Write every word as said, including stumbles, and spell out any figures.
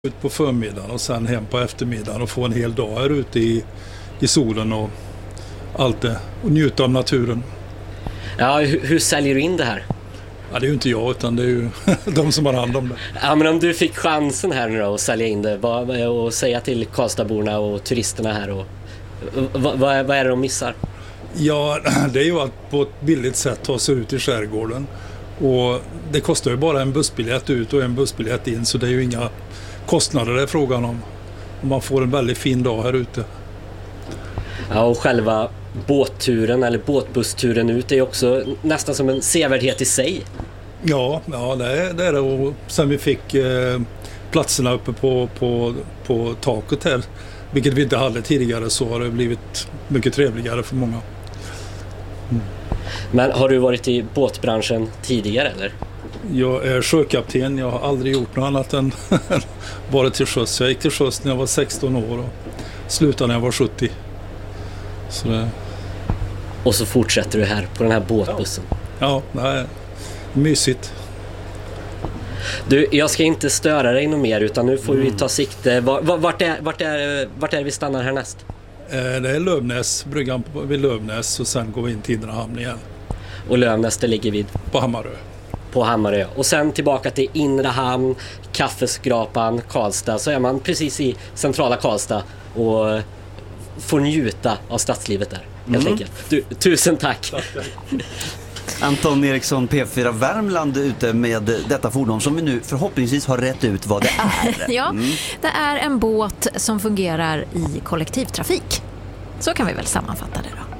Ut på förmiddagen och sen hem på eftermiddagen och få en hel dag här ute i, i solen och allt det och njuta av naturen. Ja, hur, hur säljer du in det här? Ja, det är ju inte jag utan det är ju de som har hand om det. Ja, men om du fick chansen här nu då att sälja in det vad, och säga till Karlstadborna och turisterna här och, vad, vad, är, vad är det de missar? Ja, det är ju att på ett billigt sätt ta sig ut i skärgården och det kostar ju bara en bussbiljett ut och en bussbiljett in så det är ju inga kostnader det är frågan om. Och man får en väldigt fin dag här ute. Ja, och själva båtturen eller båtbussturen ut är också nästan som en sevärdhet i sig. Ja, ja det, är, det är det. Och sen vi fick eh, platserna uppe på, på, på taket här, vilket vi inte hade tidigare, så har det blivit mycket trevligare för många. Mm. Men har du varit i båtbranschen tidigare eller? Jag är sjökapten, jag har aldrig gjort något annat än varit till sjöss. Jag gick till sjöss när jag var sexton år och slutade när jag var sjuttio. Så det... Och så fortsätter du här på den här båtbussen. Ja, det är mysigt. Du, jag ska inte störa dig något mer utan nu får mm. vi ta sikte. Vart är, vart, är, vart är det vi stannar härnäst? Det är Lövnäs, bryggan vid Lövnäs och sen går vi in till Inre hamn igen. Och Lövnäs det ligger vid? På Hammarö. På Hammarö. Och sen tillbaka till Inre hamn, kaffeskrapan, Karlstad. Så är man precis i centrala Karlstad och får njuta av stadslivet där. Helt mm. enkelt. Du, tusen tack. tack. Anton Eriksson, P fyra Värmland, ute med detta fordon som vi nu förhoppningsvis har rätt ut vad det är. Ja, mm. det är en båt som fungerar i kollektivtrafik. Så kan vi väl sammanfatta det då.